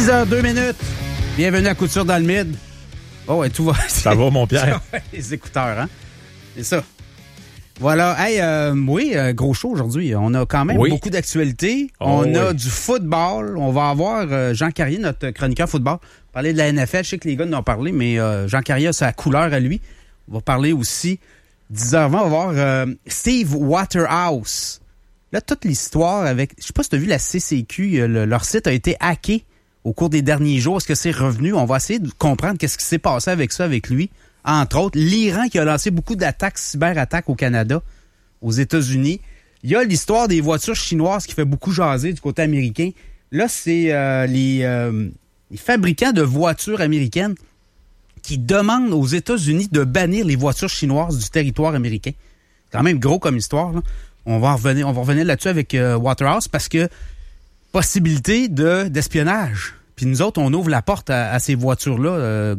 6h02. Bienvenue à Couture dans le Mid. Oh, et tout va. Ça va, mon Pierre? Les écouteurs, hein? C'est ça. Voilà. Hey, gros show aujourd'hui. On a quand même beaucoup d'actualités. On a du football. On va avoir Jean Carrier, notre chroniqueur football, parler de la NFL. Je sais que les gars en ont parlé, mais Jean Carrier a sa couleur à lui. On va parler aussi, 10h20, on va voir Steve Waterhouse. Là, toute l'histoire avec... Je sais pas si tu as vu la CCQ, leur site a été hacké au cours des derniers jours. Est-ce que c'est revenu? On va essayer de comprendre qu'est-ce qui s'est passé avec ça, avec lui. Entre autres, l'Iran qui a lancé beaucoup d'attaques, cyberattaques au Canada, aux États-Unis. Il y a l'histoire des voitures chinoises qui fait beaucoup jaser du côté américain. Là, c'est les fabricants de voitures américaines qui demandent aux États-Unis de bannir les voitures chinoises du territoire américain. C'est quand même gros comme histoire, là. On va revenir là-dessus avec Waterhouse parce que possibilité d'espionnage. Puis nous autres, on ouvre la porte à ces voitures-là.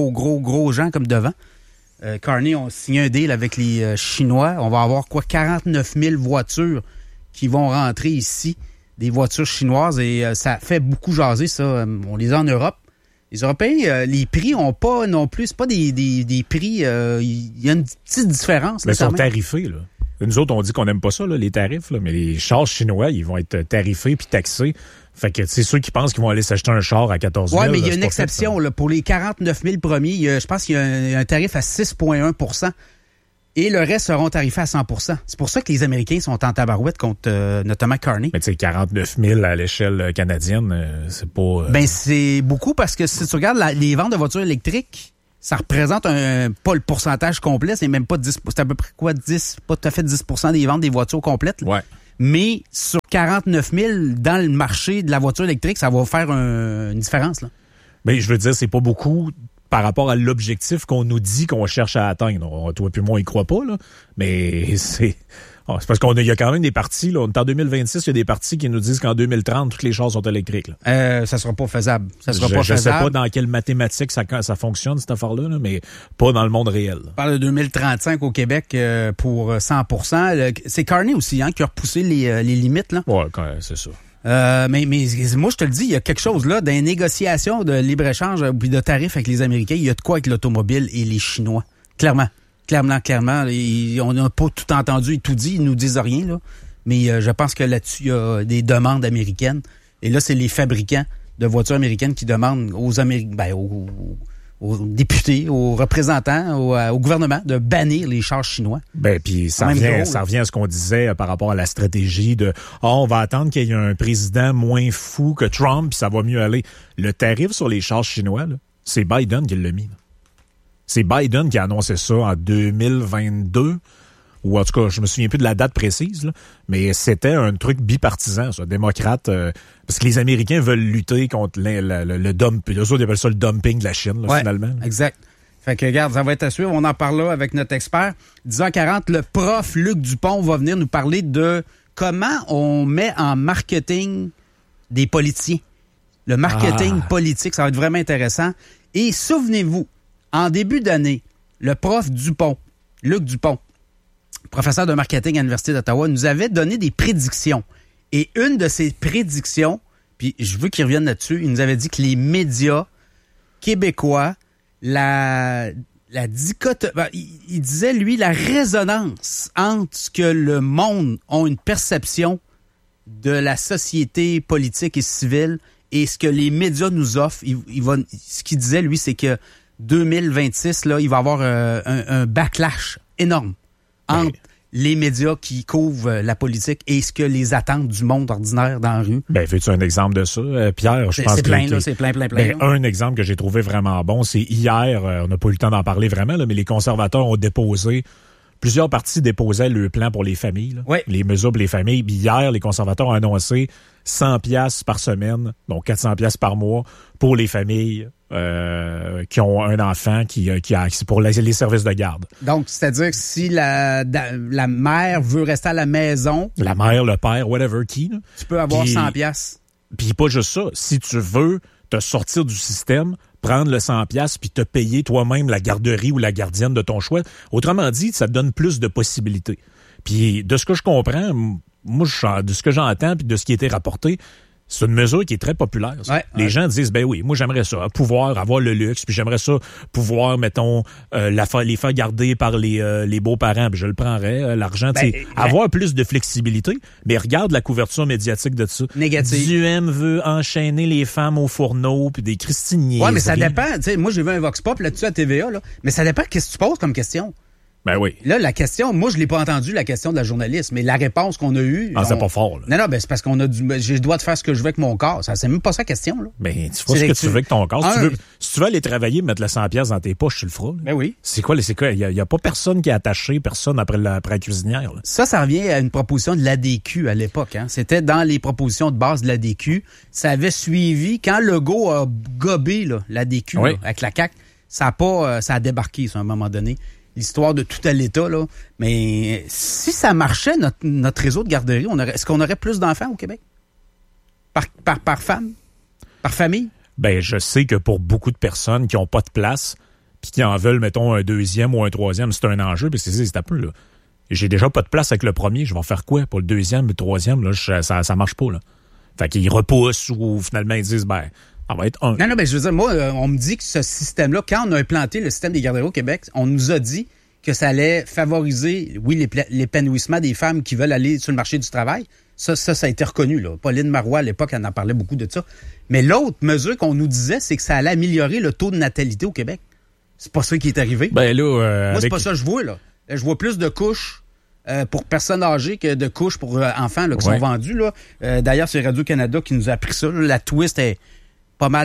Gros gens comme devant. Carney ont signé un deal avec les Chinois. On va avoir 49 000 voitures qui vont rentrer ici, des voitures chinoises. Et ça fait beaucoup jaser, ça. On les a en Europe. Les Européens, les prix ont pas non plus. C'est pas des prix. Il y a une petite différence. Mais ils sont tarifés, là. Nous autres, on dit qu'on n'aime pas ça, là, les tarifs, là, mais les chars chinois, ils vont être tarifés puis taxés. Fait que c'est ceux qui pensent qu'ils vont aller s'acheter un char à 14 000. Oui, mais il y a une exception. Là, pour les 49 000 premiers, je pense qu'il y a un tarif à 6,1 % et le reste seront tarifés à 100 %. C'est pour ça que les Américains sont en tabarouette contre notamment Carney. Mais tu sais, 49 000 à l'échelle canadienne, c'est pas... c'est beaucoup parce que si tu regardes les ventes de voitures électriques, ça représente pas le pourcentage complet, c'est même pas 10, c'est à peu près quoi, 10, pas tout à fait 10 % des ventes des voitures complètes. Là. Ouais. Mais sur 49 000 dans le marché de la voiture électrique, ça va faire une différence, là. Mais je veux dire, c'est pas beaucoup par rapport à l'objectif qu'on nous dit qu'on cherche à atteindre. Toi puis moi, on y croit pas, là. Mais c'est parce qu'il y a quand même des partis, là. On est en 2026, il y a des partis qui nous disent qu'en 2030, toutes les chars sont électriques, là. Ça sera pas faisable. Je sais pas dans quelle mathématique ça fonctionne, cette affaire-là, là, mais pas dans le monde réel. On parle de 2035 au Québec pour 100 %. C'est Carney aussi, hein, qui a repoussé les limites, là. Ouais, c'est ça. Mais moi, je te le dis, il y a quelque chose là, dans les négociations de libre-échange puis de tarifs avec les Américains, il y a de quoi avec l'automobile et les Chinois. Clairement. On n'a pas tout entendu et tout dit, ils nous disent rien, là. Mais je pense que là-dessus, il y a des demandes américaines. Et là, c'est les fabricants de voitures américaines qui demandent aux aux députés, aux représentants, au gouvernement de bannir les chars chinois. Puis ça revient à ce qu'on disait par rapport à la stratégie de on va attendre qu'il y ait un président moins fou que Trump, puis ça va mieux aller. Le tarif sur les chars chinois, là, c'est Biden qui l'a mis, là. C'est Biden qui a annoncé ça en 2022, ou en tout cas, je me souviens plus de la date précise, là, mais c'était un truc bipartisan, ça, démocrate, parce que les Américains veulent lutter contre le dumping. Eux autres, ils appellent ça le dumping de la Chine, là, finalement. Là. Exact. Fait que, regarde, ça va être à suivre. On en parle là avec notre expert. 10h40, le prof Luc Dupont va venir nous parler de comment on met en marketing des politiciens. Le marketing politique, ça va être vraiment intéressant. Et souvenez-vous, en début d'année, le prof Dupont, Luc Dupont, professeur de marketing à l'Université d'Ottawa, nous avait donné des prédictions. Et une de ces prédictions, puis je veux qu'il revienne là-dessus, il nous avait dit que les médias québécois, la dichotomie, il disait, lui, la résonance entre ce que le monde a une perception de la société politique et civile et ce que les médias nous offrent. Ce qu'il disait, lui, c'est que 2026, là, il va y avoir un backlash énorme entre les médias qui couvrent la politique et ce que les attentes du monde ordinaire dans la rue. Veux-tu un exemple de ça, Pierre? Je pense c'est plein, là, c'est plein. Un exemple que j'ai trouvé vraiment bon, c'est hier, on n'a pas eu le temps d'en parler vraiment, là, mais les conservateurs ont déposé, plusieurs partis déposaient le plan pour les familles, là, les mesures pour les familles. Puis hier, les conservateurs ont annoncé 100$ par semaine, donc 400$ par mois pour les familles qui ont un enfant qui a accès pour les services de garde. Donc, c'est-à-dire que si la mère veut rester à la maison... La mère, le père, whatever, qui... Là, tu peux avoir 100$. Puis pas juste ça. Si tu veux te sortir du système, prendre le 100$ puis te payer toi-même la garderie ou la gardienne de ton choix, autrement dit, ça te donne plus de possibilités. Puis de ce que je comprends, moi, de ce que j'entends puis de ce qui a été rapporté, C'est une mesure qui est très populaire. Les gens disent, ben oui, moi j'aimerais ça, pouvoir avoir le luxe, puis j'aimerais ça pouvoir, mettons, les faire garder par les beaux-parents, puis je le prendrais, l'argent, avoir plus de flexibilité. Mais regarde la couverture médiatique de ça. Négative. Duhem veut enchaîner les femmes au fourneau, puis des Christiniers. Ouais, mais ça dépend. Moi, j'ai vu un Vox Pop là-dessus à TVA, là. Mais ça dépend qu'est-ce que tu poses comme question. Ben oui. Là, la question, moi, je l'ai pas entendu, la question de la journaliste, mais la réponse qu'on a eue... c'est pas fort, là. Non, ben c'est parce qu'on a je dois te faire ce que je veux avec mon corps. C'est même pas ça la question, là. Ben, tu feras ce que tu veux avec ton corps. Si tu veux aller travailler, mettre le 100$ dans tes poches, tu le feras. Là. Ben oui. C'est quoi? Il y a pas personne qui est attaché, personne après la cuisinière, là. Ça revient à une proposition de l'ADQ à l'époque, hein. C'était dans les propositions de base de l'ADQ. Ça avait suivi, quand Legault a gobé, là, l'ADQ, là, avec la CAQ, ça a débarqué, ça, à un moment donné. L'histoire de tout à l'État, là. Mais si ça marchait, notre réseau de garderie, est-ce qu'on aurait plus d'enfants au Québec? Par femme? Par famille? Ben, je sais que pour beaucoup de personnes qui n'ont pas de place, puis qui en veulent, mettons, un deuxième ou un troisième, c'est un enjeu, puis c'est un peu, là. J'ai déjà pas de place avec le premier, je vais en faire quoi pour le deuxième, le troisième, là, ça marche pas, là. Fait qu'ils repoussent ou finalement ils disent, ben, ça va être un. Non, mais je veux dire, moi, on me dit que ce système-là, quand on a implanté le système des garderies au Québec, on nous a dit que ça allait favoriser, oui, l'épanouissement des femmes qui veulent aller sur le marché du travail. Ça a été reconnu, là. Pauline Marois, à l'époque, elle en parlait beaucoup de ça. Mais l'autre mesure qu'on nous disait, c'est que ça allait améliorer le taux de natalité au Québec. C'est pas ça qui est arrivé. Ben là, moi, c'est pas ça que je vois, là. Je vois plus de couches pour personnes âgées que de couches pour enfants là, qui sont vendues, là. D'ailleurs, c'est Radio-Canada qui nous a appris ça, là. La twist est pas mal,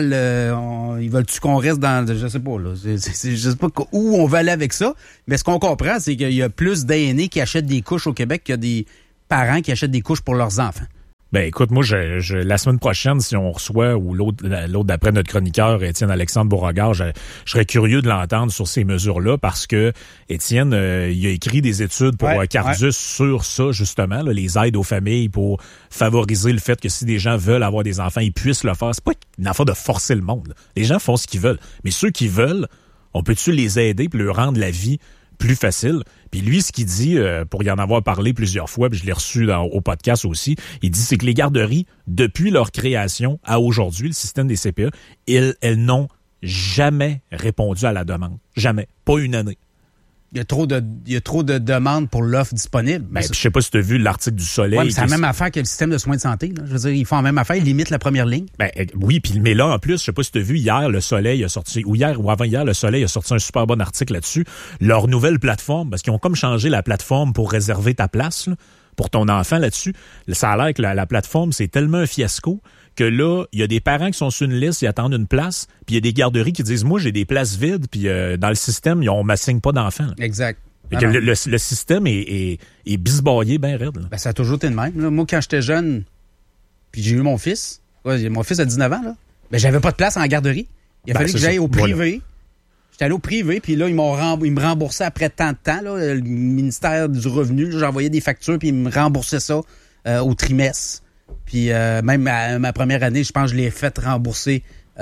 ils veulent-tu qu'on reste dans, je sais pas, là, je sais pas où on va aller avec ça, mais ce qu'on comprend, c'est qu'il y a plus d'aînés qui achètent des couches au Québec qu'il y a des parents qui achètent des couches pour leurs enfants. Ben écoute, moi, la semaine prochaine, si on reçoit, ou l'autre d'après notre chroniqueur, Étienne-Alexandre Beauregard, je serais curieux de l'entendre sur ces mesures-là, parce que Étienne, il a écrit des études pour Cardus sur ça, justement, là, les aides aux familles pour favoriser le fait que si des gens veulent avoir des enfants, ils puissent le faire. C'est pas une affaire de forcer le monde, là. Les gens font ce qu'ils veulent. Mais ceux qui veulent, on peut-tu les aider puis leur rendre la vie plus facile? Puis lui, ce qu'il dit, pour y en avoir parlé plusieurs fois, puis je l'ai reçu au podcast aussi, il dit c'est que les garderies, depuis leur création à aujourd'hui, le système des CPE, elles n'ont jamais répondu à la demande. Jamais. Pas une année. Il y a trop de demandes pour l'offre disponible. Ben, je sais pas si tu as vu l'article du Soleil. Ouais, c'est la même affaire que le système de soins de santé, là. Je veux dire, ils font la même affaire, ils limitent la première ligne. Ben, oui, mais là, en plus, je sais pas si tu as vu, hier, le Soleil a sorti, ou hier ou avant-hier, le Soleil a sorti un super bon article là-dessus. Leur nouvelle plateforme, parce qu'ils ont comme changé la plateforme pour réserver ta place, là, pour ton enfant là-dessus. Ça a l'air que la plateforme, c'est tellement un fiasco que là, il y a des parents qui sont sur une liste, ils attendent une place, puis il y a des garderies qui disent, moi, j'ai des places vides, puis dans le système, on m'assigne pas d'enfants. Là. Exact. Le système est bisbaillé bien raide. Là. Ben, ça a toujours été le même. Là. Moi, quand j'étais jeune, puis j'ai eu mon fils, mon fils a 19 ans, là, ben, j'avais pas de place en garderie. Il a fallu que j'aille au privé. Voilà. J'étais allé au privé, puis là, ils me remboursaient après tant de temps. Là, le ministère du Revenu, là, j'envoyais des factures, puis ils me remboursaient ça au trimestre. Puis même ma première année, je pense que je l'ai fait rembourser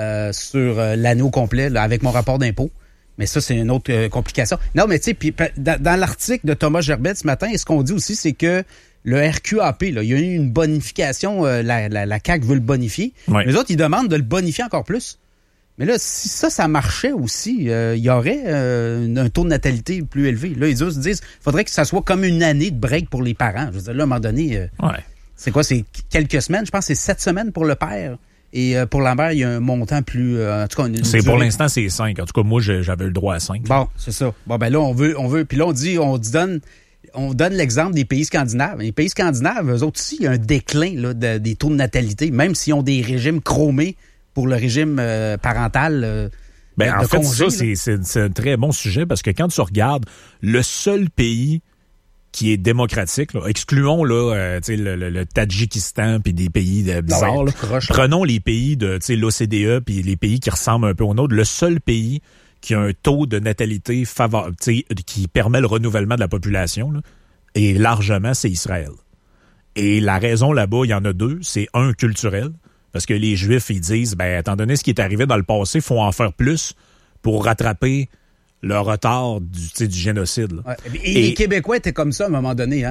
sur l'année au complet là, avec mon rapport d'impôt. Mais ça, c'est une autre complication. Non, mais tu sais, puis dans l'article de Thomas Gerbet ce matin, ce qu'on dit aussi, c'est que le RQAP, là, il y a eu une bonification, la CAQ veut le bonifier. Ouais. Les autres, ils demandent de le bonifier encore plus. Mais là, si ça marchait aussi, il y aurait un taux de natalité plus élevé. Là, ils se disent, il faudrait que ça soit comme une année de break pour les parents. Je veux dire, là, à un moment donné, c'est quoi? C'est quelques semaines? Je pense que c'est 7 semaines pour le père. Et pour la mère, il y a un montant plus... en tout cas, pour l'instant, c'est 5. En tout cas, moi, j'avais le droit à 5. Bon, c'est ça. Bon, ben là, on veut. Puis là, on donne l'exemple des pays scandinaves. Les pays scandinaves, eux autres aussi, il y a un déclin là, des taux de natalité, même s'ils ont des régimes chromés pour le régime parental. En fait, ça, c'est un très bon sujet parce que quand tu regardes le seul pays qui est démocratique, là, excluons là, le Tadjikistan puis des pays bizarres. Là. Prenons les pays de l'OCDE puis les pays qui ressemblent un peu aux nôtres. Le seul pays qui a un taux de natalité qui permet le renouvellement de la population, là, et largement, c'est Israël. Et la raison là-bas, il y en a deux. C'est un, culturel, parce que les Juifs, ils disent, étant donné ce qui est arrivé dans le passé, il faut en faire plus pour rattraper le retard du génocide. Là. Ouais. Et les Québécois étaient comme ça à un moment donné. Hein?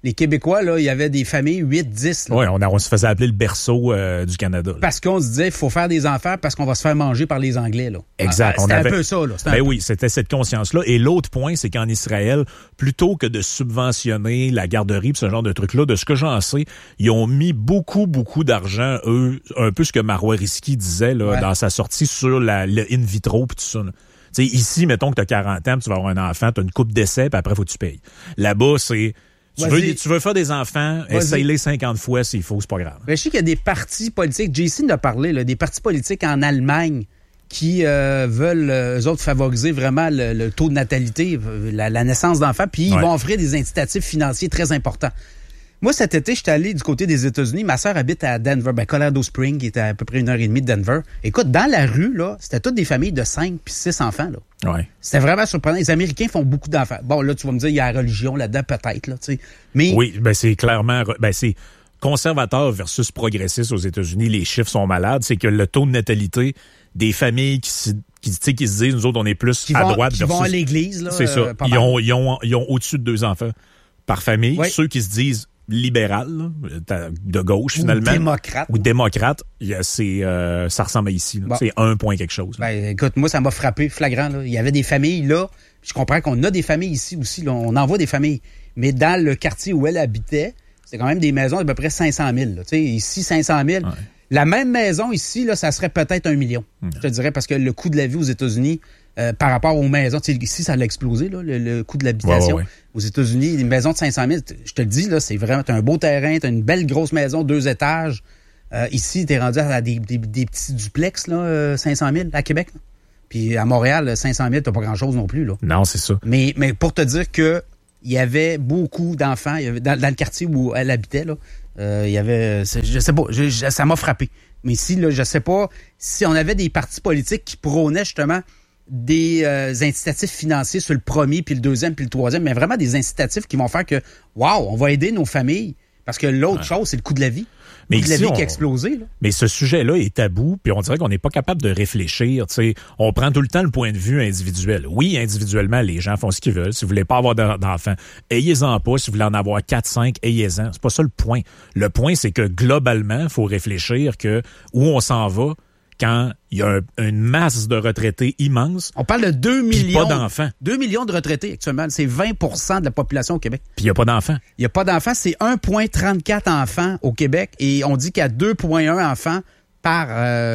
Les Québécois, là, il y avait des familles 8-10. Oui, on se faisait appeler le berceau du Canada. Là. Parce qu'on se disait, il faut faire des enfants parce qu'on va se faire manger par les Anglais. Là. Exact. C'était un peu ça. Là. Oui, c'était cette conscience-là. Et l'autre point, c'est qu'en Israël, plutôt que de subventionner la garderie et ce genre de trucs-là, de ce que j'en sais, ils ont mis beaucoup d'argent, eux, un peu ce que Marois Risky disait là, dans sa sortie sur le in vitro et tout ça. Là. T'sais, ici, mettons que tu as 40 ans, tu vas avoir un enfant, tu as une coupe d'essai, puis après, faut que tu payes. Là-bas, c'est... Tu veux faire des enfants, essaye-les 50 fois s'il faut, c'est pas grave. Mais je sais qu'il y a des partis politiques, Jason a parlé, là, des partis politiques en Allemagne qui veulent, eux autres, favoriser vraiment le taux de natalité, la naissance d'enfants, puis ils vont offrir des incitatifs financiers très importants. Moi, cet été, je suis allé du côté des États-Unis. Ma sœur habite à Denver, Colorado Springs, qui est à peu près 1h30 de Denver. Écoute, dans la rue, là, c'était toutes des familles de 5 puis 6 enfants, là. Ouais. C'était vraiment surprenant. Les Américains font beaucoup d'enfants. Bon, là, tu vas me dire, il y a la religion là-dedans, peut-être, là, tu sais. Mais... Oui, c'est clairement, c'est conservateur versus progressiste aux États-Unis. Les chiffres sont malades. C'est que le taux de natalité des familles qui se disent, nous autres, on est plus à droite versus... Qui vont à l'église, là. C'est ça. Ils ont au-dessus de 2 enfants par famille. Oui. Ceux qui se disent libéral, là, de gauche, finalement. Ou démocrate. Ça ressemble à ici. Bon. C'est 1 point quelque chose. Écoute, moi, ça m'a frappé flagrant. Là. Il y avait des familles là. Je comprends qu'on a des familles ici aussi. Là. On envoie des familles. Mais dans le quartier où elle habitait, c'est quand même des maisons d'à peu près 500 000. Là. Ici, 500 000. Ouais. La même maison ici, là, ça serait peut-être 1 million. Je te dirais, parce que le coût de la vie aux États-Unis, par rapport aux maisons, ici, ça a explosé, là, le coût de l'habitation. Ouais. Aux États-Unis, une maison de 500 000, je te le dis, là, c'est vraiment, t'as un beau terrain, t'as une belle grosse maison, 2 étages. Ici, t'es rendu à des petits duplex, là, 500 000 à Québec. Là. Puis à Montréal, 500 000, t'as pas grand-chose non plus, là. Non, c'est ça. Mais pour te dire que il y avait beaucoup d'enfants, il y avait, dans le quartier où elle habitait, là, il y avait, je sais pas, ça m'a frappé. Mais ici, là, je sais pas si on avait des partis politiques qui prônaient justement des incitatifs financiers sur le premier, puis le deuxième, puis le troisième, mais vraiment des incitatifs qui vont faire que, wow, on va aider nos familles, parce que l'autre chose, c'est le coût de la vie. Le coût de la vie qui a explosé. Là. Mais ce sujet-là est tabou, puis on dirait qu'on n'est pas capable de réfléchir. T'sais. On prend tout le temps le point de vue individuel. Oui, individuellement, les gens font ce qu'ils veulent. Si vous voulez pas avoir d'enfants, ayez-en pas. Si vous voulez en avoir 4, 5, ayez-en. C'est pas ça le point. Le point, c'est que globalement, il faut réfléchir que où on s'en va quand il y a une masse de retraités immense. On parle de 2 millions. Pas d'enfants. 2 millions de retraités actuellement. C'est 20% de la population au Québec. Puis il n'y a pas d'enfants. Il n'y a pas d'enfants. C'est 1,34 enfants au Québec. Et on dit qu'il y a 2,1 enfants par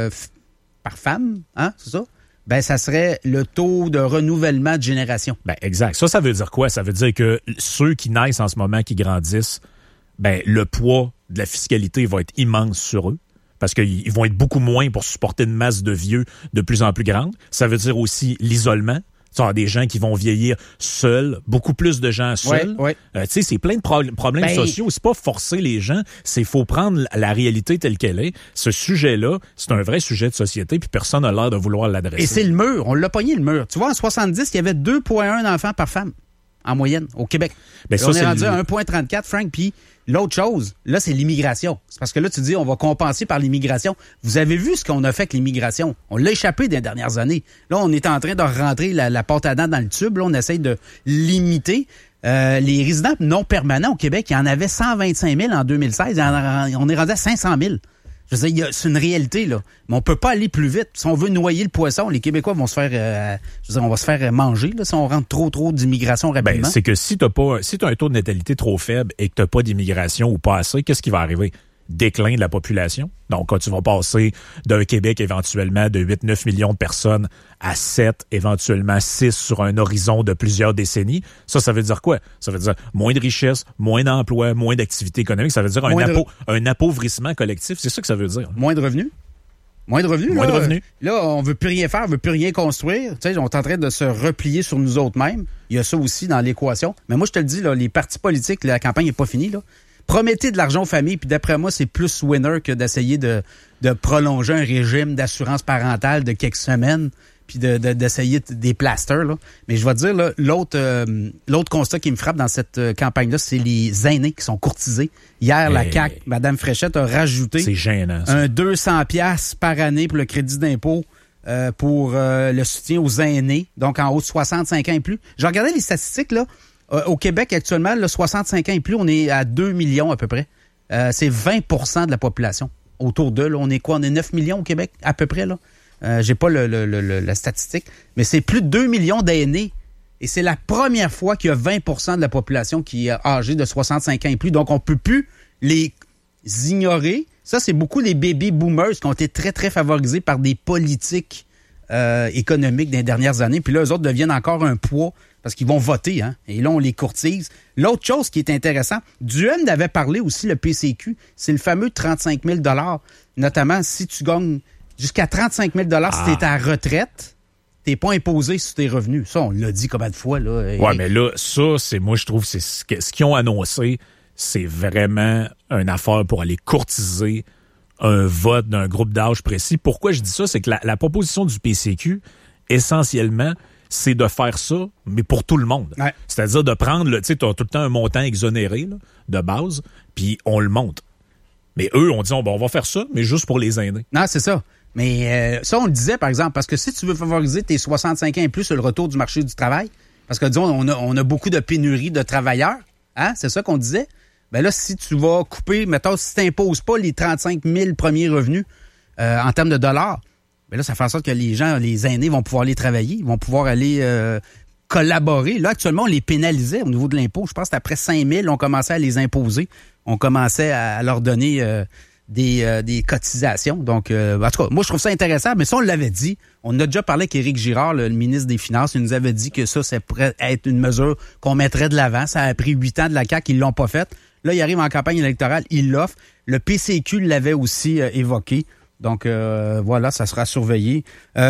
femme. Hein, c'est ça? Ben, ça serait le taux de renouvellement de génération. Ben, exact. Ça veut dire quoi? Ça veut dire que ceux qui naissent en ce moment, qui grandissent, ben, le poids de la fiscalité va être immense sur eux. Parce qu'ils vont être beaucoup moins pour supporter une masse de vieux de plus en plus grande. Ça veut dire aussi l'isolement. Tu as des gens qui vont vieillir seuls, beaucoup plus de gens seuls. Ouais. Tu sais, c'est plein de problèmes sociaux. C'est pas forcer les gens, c'est faut prendre la réalité telle qu'elle est. Ce sujet-là, c'est un vrai sujet de société, puis personne n'a l'air de vouloir l'adresser. Et c'est le mur. On l'a pogné, le mur. Tu vois, en 70, il y avait 2,1 enfants par femme, en moyenne, au Québec. Ben ça, on est rendu à 1,34, Frank, puis... L'autre chose, là, c'est l'immigration. C'est parce que là, tu dis, on va compenser par l'immigration. Vous avez vu ce qu'on a fait avec l'immigration. On l'a échappé des dernières années. Là, on est en train de rentrer la pâte à dents dans le tube. Là, on essaye de limiter. Les résidents non permanents au Québec, il y en avait 125 000 en 2016. On est rendu à 500 000. Je veux dire, c'est une réalité, là. Mais on peut pas aller plus vite. Si on veut noyer le poisson, les Québécois vont se faire, on va se faire manger, là, si on rentre trop d'immigration rapidement. Ben, c'est que si t'as un taux de natalité trop faible et que t'as pas d'immigration ou pas assez, qu'est-ce qui va arriver? Déclin de la population. Donc, quand tu vas passer d'un Québec éventuellement de 8-9 millions de personnes à 7, éventuellement 6 sur un horizon de plusieurs décennies, ça veut dire quoi? Ça veut dire moins de richesse, moins d'emplois, moins d'activité économique. Ça veut dire un appauvrissement collectif. C'est ça que ça veut dire. Moins de revenus? Moins de revenus. Moins de revenus. Là, on veut plus rien faire, on veut plus rien construire. Tu sais, on est en train de se replier sur nous autres mêmes. Il y a ça aussi dans l'équation. Mais moi, je te le dis, là, les partis politiques, la campagne n'est pas finie, là. Promettez de l'argent aux familles, puis d'après moi, c'est plus winner que d'essayer de prolonger un régime d'assurance parentale de quelques semaines, puis d'essayer des plasters, là. Mais je vais te dire, là, l'autre constat qui me frappe dans cette campagne-là, c'est les aînés qui sont courtisés. Hier, la CAQ, Mme Fréchette, a rajouté c'est gênant, ça. Un 200$ par année pour le crédit d'impôt pour le soutien aux aînés, donc en haut de 65 ans et plus. Je regardais les statistiques, là. Au Québec, actuellement, là, 65 ans et plus, on est à 2 millions à peu près. C'est 20% de la population autour d'eux. Là. On est quoi? On est 9 millions au Québec, à peu près. Là. J'ai pas la statistique, mais c'est plus de 2 millions d'aînés. Et c'est la première fois qu'il y a 20% de la population qui est âgée de 65 ans et plus. Donc, on peut plus les ignorer. Ça, c'est beaucoup les baby boomers qui ont été très, très favorisés par des politiques économiques des dernières années. Puis là, eux autres deviennent encore un poids parce qu'ils vont voter, hein. Et là, on les courtise. L'autre chose qui est intéressant, Duhem avait parlé aussi, le PCQ, c'est le fameux 35 000 $, notamment si tu gagnes jusqu'à 35 000 $ si tu es à la retraite, t'es pas imposé sur tes revenus. Ça, on l'a dit combien de fois, là. Ouais, mais là, ça, moi, je trouve, c'est ce qu'ils ont annoncé, c'est vraiment une affaire pour aller courtiser un vote d'un groupe d'âge précis. Pourquoi je dis ça? C'est que la proposition du PCQ, essentiellement, c'est de faire ça, mais pour tout le monde. Ouais. C'est-à-dire de prendre, tu sais, tu as tout le temps un montant exonéré là, de base, puis on le monte. Mais eux, on dit, on va faire ça, mais juste pour les aînés. Non, c'est ça. Mais ça, on le disait, par exemple, parce que si tu veux favoriser tes 65 ans et plus sur le retour du marché du travail, parce que, disons, on a beaucoup de pénurie de travailleurs, hein, c'est ça qu'on disait, ben là, si tu vas couper, mettons, si tu n'imposes pas les 35 000 premiers revenus en termes de dollars, ben là, ça fait en sorte que les gens, les aînés vont pouvoir aller travailler, ils vont pouvoir aller collaborer. Là, actuellement, on les pénalisait au niveau de l'impôt. Je pense qu'après 5 000, on commençait à les imposer. On commençait à leur donner des cotisations. Donc, en tout cas, moi, je trouve ça intéressant, mais ça, on l'avait dit. On a déjà parlé avec Éric Girard, le ministre des Finances. Il nous avait dit que ça pourrait être une mesure qu'on mettrait de l'avant. Ça a pris 8 ans de la CAQ, ils l'ont pas fait. Là, il arrive en campagne électorale, il l'offre. Le PCQ l'avait aussi évoqué. Donc, voilà, ça sera surveillé.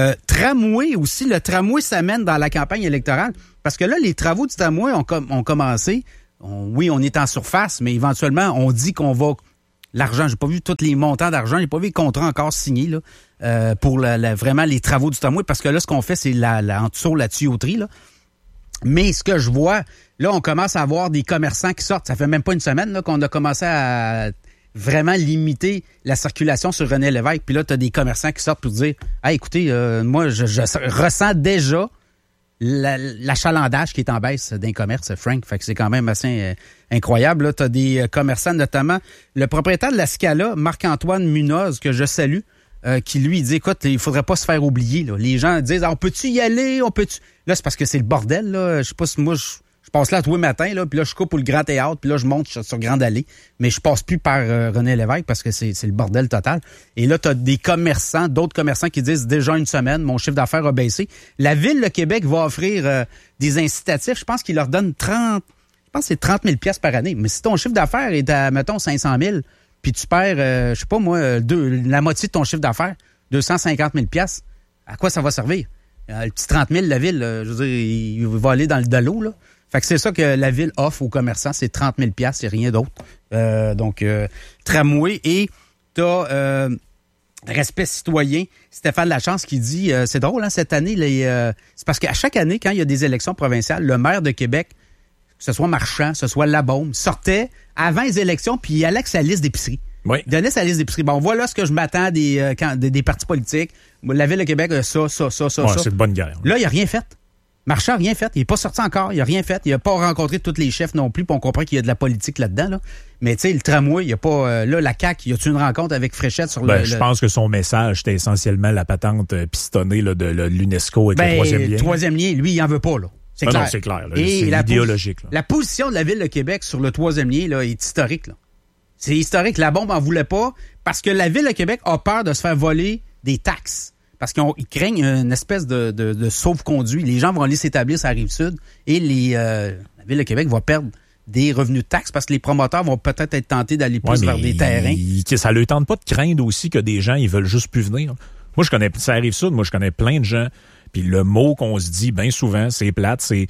Tramway aussi. Le tramway s'amène dans la campagne électorale parce que là, les travaux du tramway ont commencé. Oui, on est en surface, mais éventuellement, on dit qu'on va... L'argent, j'ai pas vu tous les montants d'argent, j'ai pas vu les contrats encore signés là, pour vraiment les travaux du tramway parce que là, ce qu'on fait, c'est en dessous la tuyauterie. Là. Mais ce que je vois, là, on commence à avoir des commerçants qui sortent. Ça fait même pas une semaine là, qu'on a commencé à vraiment limiter la circulation sur René Lévesque. Puis là, tu as des commerçants qui sortent pour dire « Hey, écoutez, moi, je ressens déjà l'achalandage qui est en baisse d'un commerce, Frank. » Fait que c'est quand même assez incroyable. Là, tu as des commerçants, notamment le propriétaire de la Scala, Marc-Antoine Munoz, que je salue, qui lui dit « Écoute, il faudrait pas se faire oublier. Là. » Les gens disent « On peut-tu y aller? On peut-tu... » Là, c'est parce que c'est le bordel. Là. Je sais pas si moi... Je passe là tous les matins, là, puis là, je coupe pour le Grand Théâtre, puis là, je monte sur Grande Allée. Mais je passe plus par René Lévesque parce que c'est le bordel total. Et là, tu as des commerçants, d'autres commerçants qui disent déjà une semaine, mon chiffre d'affaires a baissé. La Ville, le Québec, va offrir des incitatifs. Je pense qu'il leur donne 30 000 $ par année. Mais si ton chiffre d'affaires est à, mettons, 500 000, puis tu perds, je sais pas moi, la moitié de ton chiffre d'affaires, 250 000 $, à quoi ça va servir? Le petit 30 000, la Ville, je veux dire, il va aller dans le dallo, là. Fait que c'est ça que la Ville offre aux commerçants, c'est 30 000 $, c'est rien d'autre. Donc, tramway. Et t'as Respect citoyen, Stéphane Lachance qui dit, c'est drôle, hein, cette année, c'est parce qu'à chaque année, quand il y a des élections provinciales, le maire de Québec, que ce soit Marchand, que ce soit Labaume, sortait avant les élections, puis il allait avec sa liste d'épicerie. Oui. Il donnait sa liste d'épicerie. Bon, voilà ce que je m'attends des partis politiques. La Ville de Québec, ça. C'est de bonne guerre. Là, il n'a rien fait. Marchand n'a rien fait. Il n'est pas sorti encore. Il n'a rien fait. Il n'a pas rencontré tous les chefs non plus. Puis on comprend qu'il y a de la politique là-dedans. Là. Mais tu sais, le tramway, il n'y a pas... là, la CAQ, y a-tu une rencontre avec Fréchette sur Je pense que son message, c'était essentiellement la patente pistonnée là, de l'UNESCO avec le troisième lien. Le troisième lien, lui, il n'en veut pas. Là. C'est clair. Non, c'est clair. Là. C'est idéologique. Là. La position de la Ville de Québec sur le troisième lien là, est historique. Là. C'est historique. La bombe n'en voulait pas parce que la Ville de Québec a peur de se faire voler des taxes. Parce qu'ils craignent une espèce de sauve-conduit. Les gens vont aller s'établir sur la Rive-Sud et la Ville de Québec va perdre des revenus de taxes parce que les promoteurs vont peut-être être tentés d'aller plus vers des terrains. Ça ne leur tente pas de craindre aussi que des gens ils veulent juste plus venir. Moi, je connais plein de gens. Puis le mot qu'on se dit bien souvent, c'est plate, c'est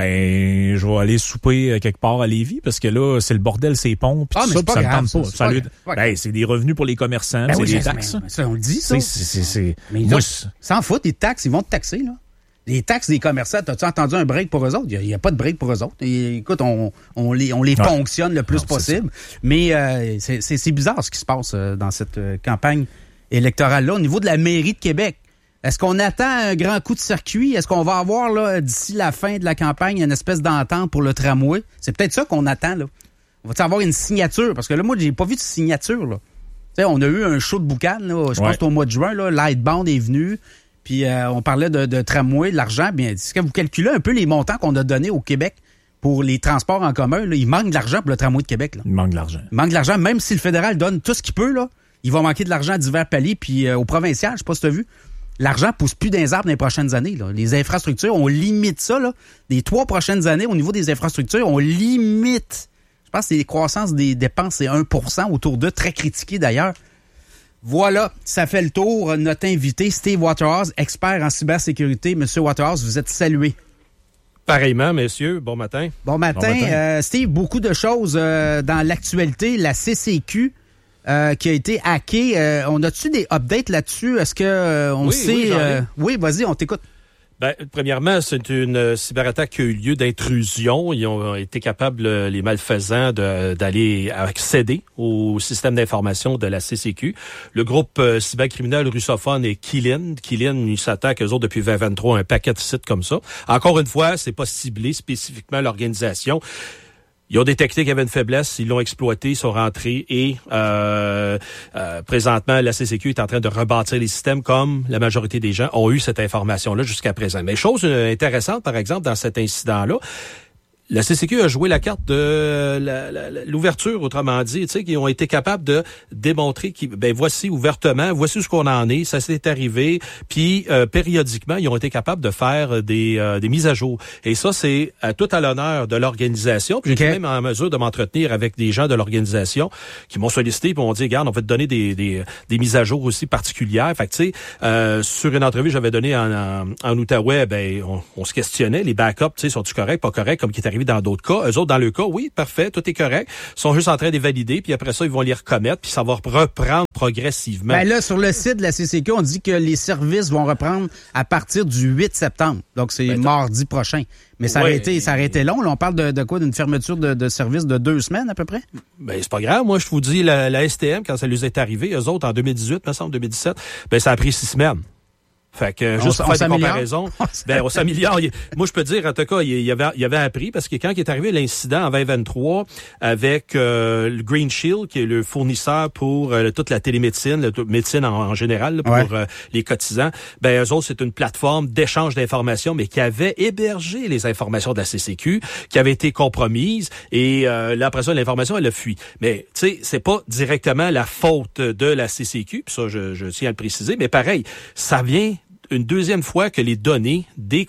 je vais aller souper quelque part à Lévis parce que là, c'est le bordel, c'est ponts, puis ça me tente pas. C'est des revenus pour les commerçants, c'est des taxes. Ça, on le dit, ça. Mais moi, s'en foutent, des taxes, ils vont te taxer, là. Les taxes des commerçants, t'as-tu entendu un break pour eux autres? Il n'y a pas de break pour eux autres. Et, écoute, on les ponctionne le plus possible. Mais c'est bizarre ce qui se passe dans cette campagne électorale-là. Au niveau de la mairie de Québec, Est-ce qu'on attend un grand coup de circuit? Est-ce qu'on va avoir, là, d'ici la fin de la campagne, une espèce d'entente pour le tramway? C'est peut-être ça qu'on attend, là. On va-tu avoir une signature? Parce que là, moi, j'ai pas vu de signature, là. Tu sais, on a eu un show de boucan, là. Je pense que c'était au mois de juin, là. Lightbound est venu. Puis on parlait de tramway, de l'argent. Bien, est-ce que vous calculez un peu les montants qu'on a donnés au Québec pour les transports en commun? Là, il manque de l'argent pour le tramway de Québec. Là. Il manque de l'argent. Il manque de l'argent. Même si le fédéral donne tout ce qu'il peut, là, il va manquer de l'argent à divers paliers. Puis au provincial, je sais pas si tu as vu, l'argent pousse plus dans les arbres dans les prochaines années. Là. Les infrastructures, on limite ça. Là. Les 3 prochaines années, au niveau des infrastructures, on limite. Je pense que les croissances des dépenses, c'est 1% autour d'eux, très critiqué d'ailleurs. Voilà, ça fait le tour. Notre invité, Steve Waterhouse, expert en cybersécurité. Monsieur Waterhouse, vous êtes salué. Pareillement, messieurs. Bon matin. Bon matin. Steve, beaucoup de choses dans l'actualité. La CCQ qui a été hackée. On a-tu des updates là-dessus? Est-ce que on sait... Oui, vas-y, on t'écoute. Ben, premièrement, c'est une cyberattaque qui a eu lieu d'intrusion. Ils ont été capables, les malfaisants, d'aller accéder au système d'information de la CCQ. Le groupe cybercriminel russophone est Qilin. Qilin, ils s'attaquent, eux autres, depuis 2023, un paquet de sites comme ça. Encore une fois, c'est pas ciblé spécifiquement l'organisation. Ils ont détecté qu'il y avait une faiblesse, ils l'ont exploité, ils sont rentrés et présentement, la CCQ est en train de rebâtir les systèmes comme la majorité des gens ont eu cette information-là jusqu'à présent. Mais chose intéressante, par exemple, dans cet incident-là, la CCQ a joué la carte de l'ouverture, autrement dit, tu sais, qu'ils ont été capables de démontrer voici ouvertement, voici où ce qu'on en est, ça s'est arrivé, puis périodiquement, ils ont été capables de faire des mises à jour. Et ça, c'est tout à l'honneur de l'organisation. Puis j'étais même en mesure de m'entretenir avec des gens de l'organisation qui m'ont sollicité et m'ont dit, regarde, on va te donner des mises à jour aussi particulières. Fait que tu sais, sur une entrevue que j'avais donnée en Outaouais, on se questionnait, les backups, tu sais, sont-ils corrects, pas corrects, comme qui est arrivé dans d'autres cas. Eux autres, dans le cas, oui, parfait, tout est correct. Ils sont juste en train de les valider, puis après ça, ils vont les recommettre, puis ça va reprendre progressivement. Ben là, sur le site de la CCQ, on dit que les services vont reprendre à partir du 8 septembre. Donc, c'est mardi prochain. Mais ça aurait été long. Là, on parle de quoi? D'une fermeture de service de 2 semaines, à peu près? Ben, c'est pas grave. Moi, je vous dis, la STM, quand ça lui est arrivé, eux autres, en 2018, me semble, 2017, ça a pris 6 semaines. Fait que, juste pour faire des comparaisons, on s'améliore. Moi, je peux dire, en tout cas, il avait appris, parce que quand il est arrivé l'incident en 2023 avec le Green Shield, qui est le fournisseur pour toute la télémédecine, la médecine en général, là, pour les cotisants, eux autres, c'est une plateforme d'échange d'informations, mais qui avait hébergé les informations de la CCQ, qui avait été compromise, et là, après ça, l'information, elle a fui. Mais, tu sais, c'est pas directement la faute de la CCQ, puis ça, je tiens à le préciser, mais pareil, ça vient une deuxième fois que les données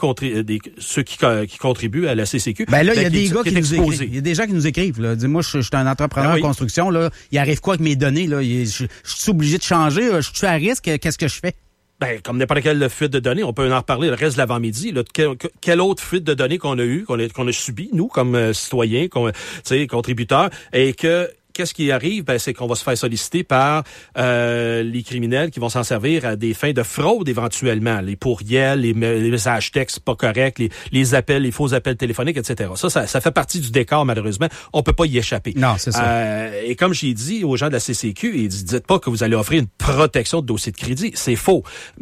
ceux qui contribuent à la CCQ. Ben là, il y a des gars qui nous écrivent. Il y a des gens qui nous écrivent. Là. Dis-moi, je suis un entrepreneur en construction. Là. Il arrive quoi avec mes données? Là? Je suis obligé de changer. Je suis à risque. Qu'est-ce que je fais? Ben, comme n'importe quelle fuite de données, on peut en reparler le reste de l'avant-midi. Là. Quelle autre fuite de données qu'on a eu, qu'on a subi, nous, comme citoyens, contributeurs, et que qu'est-ce qui arrive? C'est qu'on va se faire solliciter par les criminels qui vont s'en servir à des fins de fraude éventuellement. Les pourriels, les messages textes pas corrects, les appels, les faux appels téléphoniques, etc. Ça fait partie du décor, malheureusement. On peut pas y échapper. Non, c'est ça. Et comme j'ai dit aux gens de la CCQ, dites pas que vous allez offrir une protection de dossier de crédit. C'est faux.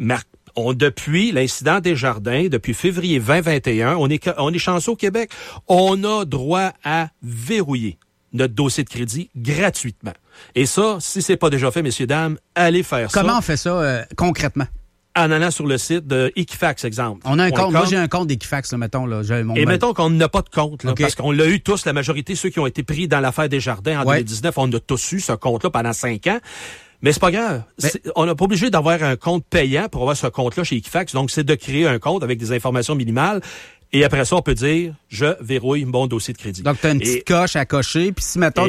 Depuis l'incident des Jardins, depuis février 2021, on est chanceux au Québec. On a droit à verrouiller notre dossier de crédit gratuitement. Et ça, si c'est pas déjà fait, messieurs, dames, allez faire ça. Comment on fait ça concrètement? En allant sur le site de Equifax, exemple. On a un compte. Moi, j'ai un compte d'Equifax, là, mettons. Là, mettons qu'on n'a pas de compte, là, parce qu'on l'a eu tous, la majorité, ceux qui ont été pris dans l'affaire des Jardins en 2019, on a tous eu ce compte-là pendant 5 ans. Mais c'est pas grave. On n'est pas obligé d'avoir un compte payant pour avoir ce compte-là chez Equifax. Donc, c'est de créer un compte avec des informations minimales. Et après ça, on peut dire, je verrouille mon dossier de crédit. Donc, tu as une petite coche à cocher. Puis si, mettons,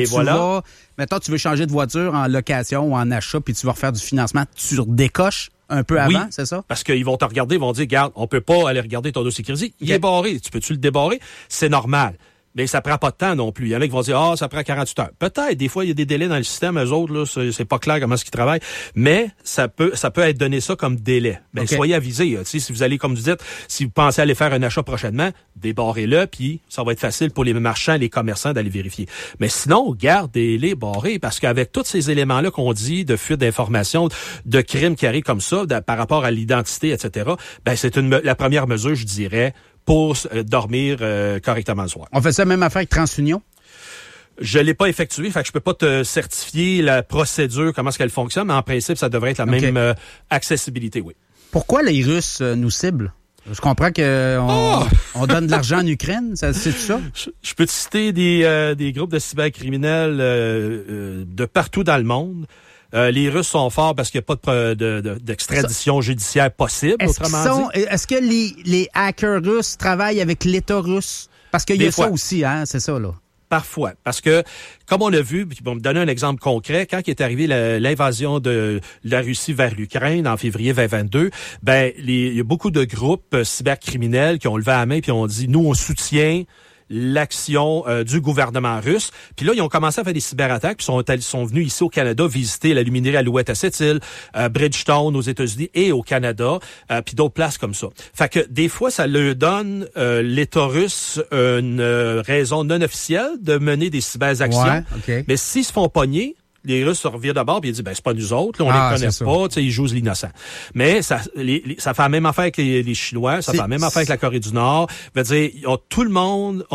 tu veux changer de voiture en location ou en achat, puis tu vas refaire du financement, tu redécoches un peu avant, c'est ça? Parce qu'ils vont te regarder, ils vont dire, regarde, on peut pas aller regarder ton dossier de crédit. Il est barré. Peux-tu le débarrer? C'est normal. Mais ça prend pas de temps non plus. Il y en a qui vont dire, ça prend 48 heures. Peut-être, des fois, il y a des délais dans le système, eux autres, là, c'est pas clair comment est-ce qu'ils travaillent. Mais ça peut être donné ça comme délai. Ben, soyez avisés. Si vous allez, comme vous dites, si vous pensez aller faire un achat prochainement, débarrez-le, puis ça va être facile pour les marchands, les commerçants d'aller vérifier. Mais sinon, gardez-les barrés, parce qu'avec tous ces éléments-là qu'on dit, de fuite d'informations, de crimes qui arrivent comme ça, par rapport à l'identité, etc., ben, c'est la première mesure, je dirais, pour dormir correctement le soir. On fait ça même affaire avec TransUnion? Je l'ai pas effectué, fait que je peux pas te certifier la procédure, comment est-ce qu'elle fonctionne, mais en principe, ça devrait être la même accessibilité, oui. Pourquoi les Russes nous ciblent? Je comprends on donne de l'argent en Ukraine, c'est ça? Je peux te citer des groupes de cybercriminels de partout dans le monde. Les Russes sont forts parce qu'il n'y a pas d'extradition judiciaire possible, autrement dit. Est-ce que les hackers russes travaillent avec l'État russe? Parce qu'il y a ça aussi, hein, c'est ça, là. Parfois. Parce que, comme on l'a vu, puis pour me donner un exemple concret, quand est arrivé l'invasion de la Russie vers l'Ukraine en février 2022, ben, il y a beaucoup de groupes cybercriminels qui ont levé la main puis ont dit, nous, on soutient l'action du gouvernement russe. Puis là, ils ont commencé à faire des cyberattaques, puis sont venus ici au Canada visiter la luminerie Alouette à Sept-Îles, Bridgestone aux États-Unis et au Canada, puis d'autres places comme ça. Fait que des fois, ça leur donne l'État russe une raison non officielle de mener des cyberactions. Ouais, okay. Mais s'ils se font pogner, les Russes se revirent d'abord et ils disent, ben, c'est pas nous autres, là, on les connaît pas, tu sais, ils jouent l'innocent. Mais ça fait la même affaire avec les Chinois, ça fait la même affaire avec la Corée du Nord. Je veux dire, tout le monde,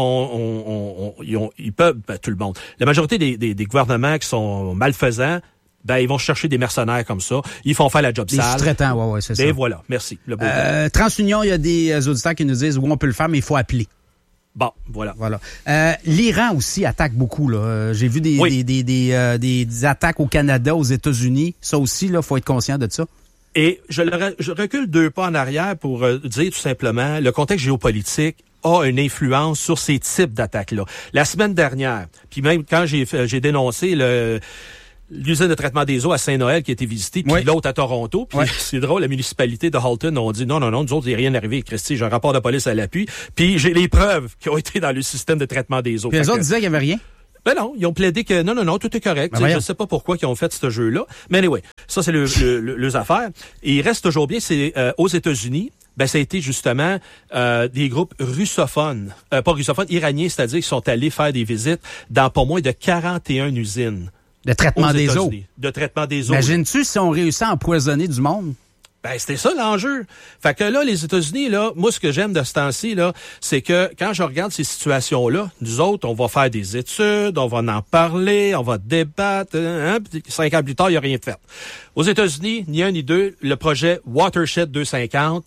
ils peuvent, tout le monde. La majorité des gouvernements qui sont malfaisants, ben, ils vont chercher des mercenaires comme ça. Ils font faire la job sale. Des sous-traitants, ouais, c'est ça. Et voilà. Merci. TransUnion, il y a des auditeurs qui nous disent, oui, on peut le faire, mais il faut appeler. Bon, voilà. L'Iran aussi attaque beaucoup, là. J'ai vu des attaques au Canada, aux États-Unis. Ça aussi, là, faut être conscient de ça. Et je recule 2 pas en arrière pour dire tout simplement, le contexte géopolitique a une influence sur ces types d'attaques-là. La semaine dernière, puis même quand j'ai dénoncé l'usine de traitement des eaux à Saint-Noël qui a été visitée, puis l'autre à Toronto. Puis c'est drôle, la municipalité de Halton ont dit non, nous autres, il n'y a rien arrivé, Christy, j'ai un rapport de police à l'appui, puis j'ai les preuves qui ont été dans le système de traitement des eaux. Puis les autres disaient qu'il n'y avait rien? Ben non, ils ont plaidé que non, tout est correct. Je ne sais pas pourquoi ils ont fait ce jeu-là. Mais anyway, ça c'est leurs affaires. Et il reste toujours bien, c'est aux États-Unis, ben ça a été justement des groupes russophones, pas russophones, iraniens, c'est-à-dire qui sont allés faire des visites dans pas moins de 41 usines. De traitement des eaux. De traitement des eaux. Imagines-tu si on réussit à empoisonner du monde? Ben, c'était ça l'enjeu. Fait que là, les États-Unis, là, moi, ce que j'aime de ce temps-ci, là, c'est que quand je regarde ces situations-là, nous autres, on va faire des études, on va en parler, on va débattre, 5 ans plus tard, il n'y a rien de fait. Aux États-Unis, ni un ni deux, le projet Watershed 250,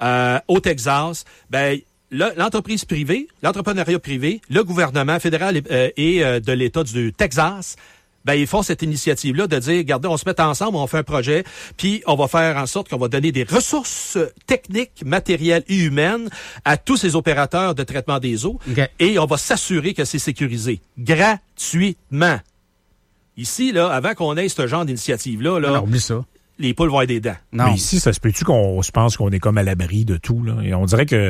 au Texas, ben, l'entreprise privée, l'entrepreneuriat privé, le gouvernement fédéral et de l'État du Texas, ben, ils font cette initiative-là de dire, regardez, on se met ensemble, on fait un projet, puis on va faire en sorte qu'on va donner des ressources techniques, matérielles et humaines à tous ces opérateurs de traitement des eaux. Okay. Et on va s'assurer que c'est sécurisé gratuitement. Ici, là, avant qu'on ait ce genre d'initiative-là, non, oublie ça. Les poules vont être des dents. Non. Mais ici, ça se peut-tu qu'on se pense qu'on est comme à l'abri de tout, là? Et on dirait que...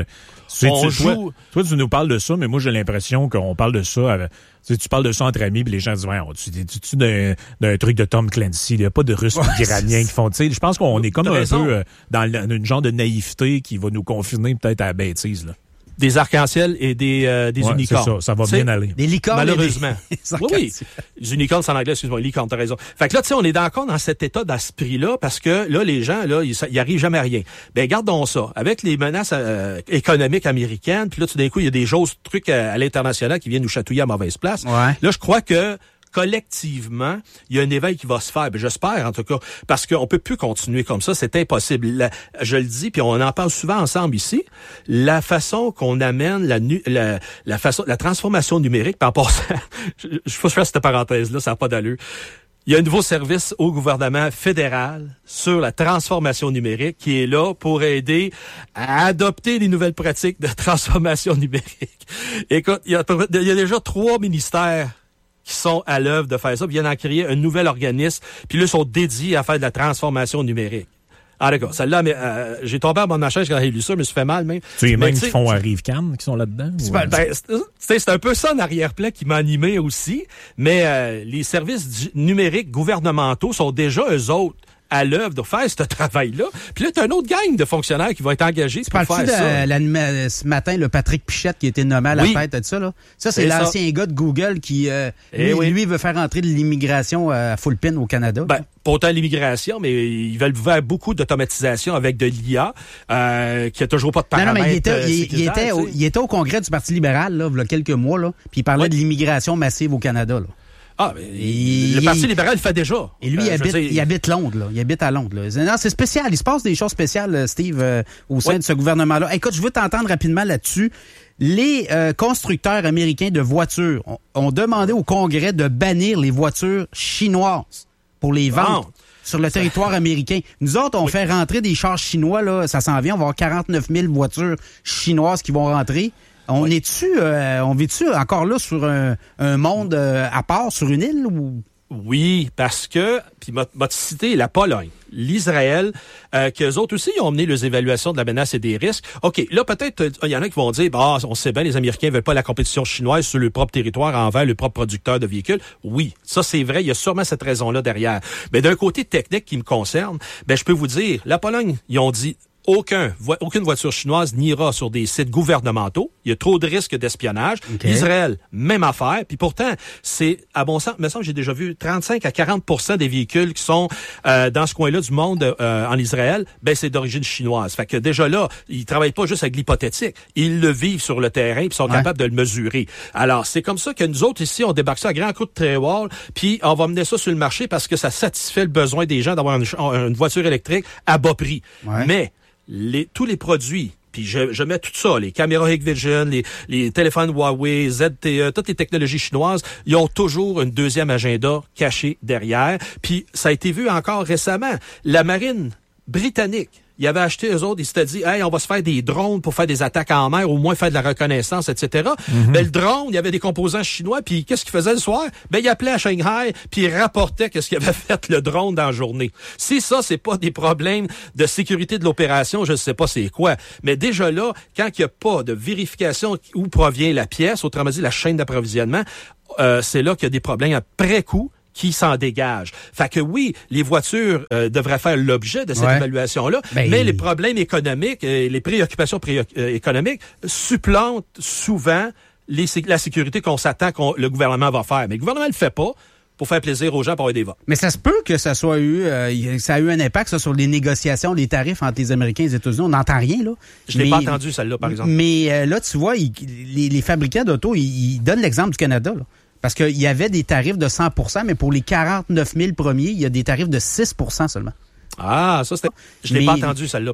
Toi, tu nous parles de ça, mais moi, j'ai l'impression qu'on parle de ça... Tu parles de ça entre amis, puis les gens disent, ouais, tu d'un truc de Tom Clancy, il n'y a pas de Russes et d'Iraniens qui font... Je pense qu'on est comme un peu dans une genre de naïveté qui va nous confiner peut-être à la bêtise, là. Des arcs-en-ciel et des unicornes. C'est ça va bien aller. Des licornes. Malheureusement. Oui. Les unicornes, c'est en anglais, excuse-moi, licornes, t'as raison. Fait que là, tu sais, on est encore dans cet état d'esprit-là parce que là, les gens, là, ils arrivent jamais à rien. Ben, gardons ça. Avec les menaces économiques américaines, puis là, tout d'un coup, il y a des trucs à l'international qui viennent nous chatouiller à mauvaise place. Ouais. Là, je crois que collectivement, il y a un éveil qui va se faire. Ben, j'espère, en tout cas, parce qu'on peut plus continuer comme ça. C'est impossible. Je le dis, puis on en parle souvent ensemble ici. La façon qu'on amène la transformation numérique, puis en passant, faut que je fasse cette parenthèse-là, ça n'a pas d'allure. Il y a un nouveau service au gouvernement fédéral sur la transformation numérique qui est là pour aider à adopter des nouvelles pratiques de transformation numérique. Écoute, il y a déjà 3 ministères qui sont à l'œuvre de faire ça, puis viennent en créer un nouvel organisme, puis là, ils sont dédiés à faire de la transformation numérique. Ah, d'accord. Celle-là, j'ai tombé à ma chaise quand j'ai lu ça, je me suis fait mal, même. Tu sais, même qui font Rive-Cannes, qui sont là-dedans? C'est un peu ça en arrière-plan qui m'a animé aussi, mais les services numériques gouvernementaux sont déjà, eux autres, à l'œuvre de faire ce travail-là. Puis là, tu as un autre gang de fonctionnaires qui vont être engagés pour faire ça. Ce matin, le Patrick Pichette qui a été nommé à la tête de ça. Là. Ça, c'est l'ancien gars de Google qui, lui, veut faire entrer de l'immigration à full pin au Canada. Ben, pas autant l'immigration, mais ils veulent faire beaucoup d'automatisation avec de l'IA, qui a toujours pas de paramètres. Non, mais il était au Congrès du Parti libéral, là, il y a quelques mois, là, puis il parlait de l'immigration massive au Canada, là. Ah, mais le Parti libéral le fait déjà. Et lui, il habite Londres, là. Il habite à Londres, là. Non, c'est spécial. Il se passe des choses spéciales, Steve, au sein de ce gouvernement-là. Écoute, je veux t'entendre rapidement là-dessus. Les constructeurs américains de voitures ont demandé au Congrès de bannir les voitures chinoises pour les vendre sur le territoire américain. Nous autres, on fait rentrer des chars chinois, là. Ça s'en vient. On va avoir 49 000 voitures chinoises qui vont rentrer. On vit-tu encore là sur un monde à part, sur une île ou? Oui, parce que, puis m'a cité la Pologne, l'Israël, qu'eux autres aussi ils ont mené les évaluations de la menace et des risques. OK, là peut-être, il y en a qui vont dire, on sait bien, les Américains veulent pas la compétition chinoise sur leur propre territoire envers le propre producteur de véhicules. Oui, ça c'est vrai, il y a sûrement cette raison-là derrière. Mais d'un côté technique qui me concerne, je peux vous dire, la Pologne, ils ont dit, aucune voiture chinoise n'ira sur des sites gouvernementaux. Il y a trop de risques d'espionnage. Okay. Israël, même affaire. Puis pourtant, c'est, à bon sens, me semble j'ai déjà vu 35 à 40% des véhicules qui sont dans ce coin-là du monde en Israël, c'est d'origine chinoise. Fait que déjà là, ils travaillent pas juste avec l'hypothétique. Ils le vivent sur le terrain puis sont capables de le mesurer. Alors, c'est comme ça que nous autres ici, on débarque ça à grand coup de tréwall, puis on va mener ça sur le marché parce que ça satisfait le besoin des gens d'avoir une voiture électrique à bas prix. Ouais. Mais tous les produits, puis je mets tout ça, les caméras Hikvision, les téléphones Huawei, ZTE, toutes les technologies chinoises, ils ont toujours un deuxième agenda caché derrière. Puis ça a été vu encore récemment. La marine britannique, ils avaient acheté, eux autres, ils s'étaient dit, on va se faire des drones pour faire des attaques en mer, au moins faire de la reconnaissance, etc. Mm-hmm. Le drone, il y avait des composants chinois, puis qu'est-ce qu'ils faisaient le soir? Il appelait à Shanghai, puis il rapportait qu'est-ce qu'il avait fait le drone dans la journée. Si ça, c'est pas des problèmes de sécurité de l'opération, je sais pas c'est quoi. Mais déjà là, quand il n'y a pas de vérification où provient la pièce, autrement dit, la chaîne d'approvisionnement, c'est là qu'il y a des problèmes après coup qui s'en dégage. Fait que oui, les voitures devraient faire l'objet de cette évaluation-là, mais les problèmes économiques, les préoccupations économiques supplantent souvent la sécurité qu'on s'attend que le gouvernement va faire. Mais le gouvernement ne le fait pas pour faire plaisir aux gens pour avoir des votes. Mais ça se peut que ça soit ça a eu un impact ça, sur les négociations, les tarifs entre les Américains et les États-Unis. On n'entend rien, là. Je l'ai pas entendu, celle-là, par exemple. Mais là, tu vois, les fabricants d'auto, ils donnent l'exemple du Canada, là. Parce qu'il y avait des tarifs de 100%, mais pour les 49 000 premiers, il y a des tarifs de 6% seulement. Ah, ça, c'était... Je l'ai pas entendu, celle-là.